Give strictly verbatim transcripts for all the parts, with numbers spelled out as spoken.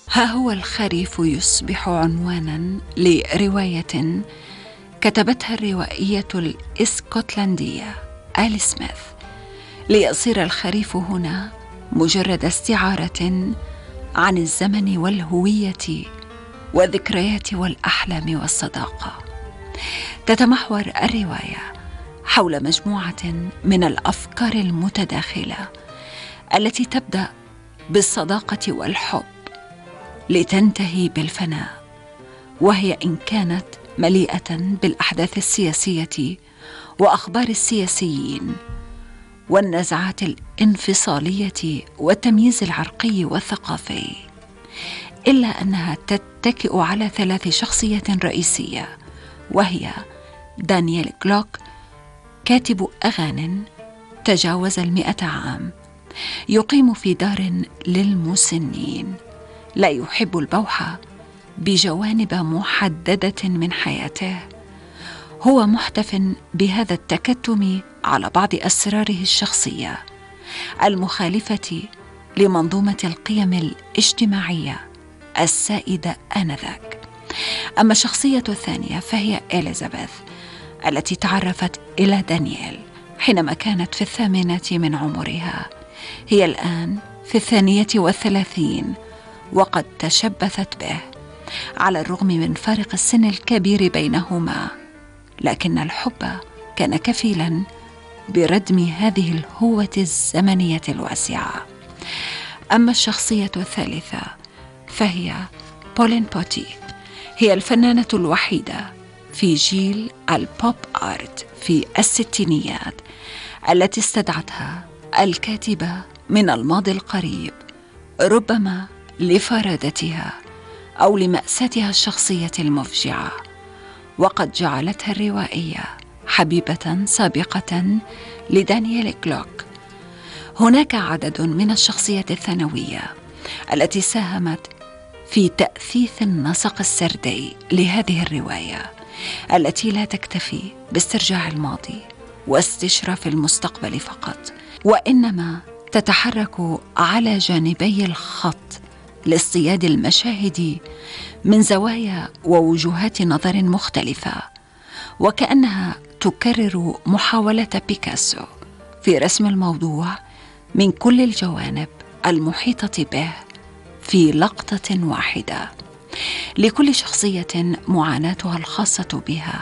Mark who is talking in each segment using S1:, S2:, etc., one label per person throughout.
S1: ها هو الخريف يصبح عنوانا لرواية كتبتها الروائية الإسكتلندية آل سميث، ليصير الخريف هنا مجرد استعارة عن الزمن والهوية والذكريات والأحلام والصداقة. تتمحور الرواية حول مجموعة من الأفكار المتداخلة التي تبدأ بالصداقة والحب لتنتهي بالفناء، وهي إن كانت مليئة بالأحداث السياسية وأخبار السياسيين والنزعات الانفصالية والتمييز العرقي والثقافي، إلا أنها تتكئ على ثلاث شخصيات رئيسية، وهي دانييل غلوك، كاتب أغانٍ تجاوز المئة عام، يقيم في دار للمسنين، لا يحب البوح بجوانب محددة من حياته. هو محتف بهذا التكتم على بعض أسراره الشخصية المخالفة لمنظومة القيم الاجتماعية السائدة آنذاك. أما الشخصية الثانية فهي إليزابيث، التي تعرفت إلى دانييل حينما كانت في الثامنة من عمرها. هي الآن في الثانية والثلاثين، وقد تشبثت به على الرغم من فارق السن الكبير بينهما، لكن الحب كان كفيلا بردم هذه الهوة الزمنية الواسعة. أما الشخصية الثالثة فهي بولين بوتي، هي الفنانة الوحيدة في جيل البوب آرت في الستينيات التي استدعتها الكاتبة من الماضي القريب، ربما لفرادتها أو لمأساتها الشخصية المفجعة، وقد جعلتها الروائية حبيبة سابقة لدانييل غلوك. هناك عدد من الشخصيات الثانوية التي ساهمت في تأثيث النسق السردي لهذه الرواية، التي لا تكتفي باسترجاع الماضي واستشراف المستقبل فقط، وإنما تتحرك على جانبي الخط لاصطياد المشاهد من زوايا ووجهات نظر مختلفة، وكأنها تكرر محاولة بيكاسو في رسم الموضوع من كل الجوانب المحيطة به في لقطة واحدة. لكل شخصية معاناتها الخاصة بها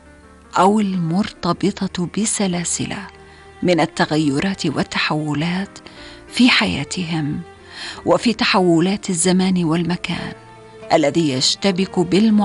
S1: أو المرتبطة بسلاسل من التغيرات والتحولات في حياتهم وفي تحولات الزمان والمكان الذي يشتبك بالمعاناة